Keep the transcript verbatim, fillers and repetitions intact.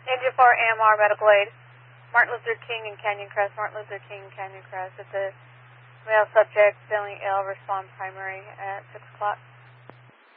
Engine four A M R medical aid. Martin Luther King and Canyon Crest. Martin Luther King and Canyon Crest. It's a male subject feeling ill. Respond primary at six o'clock.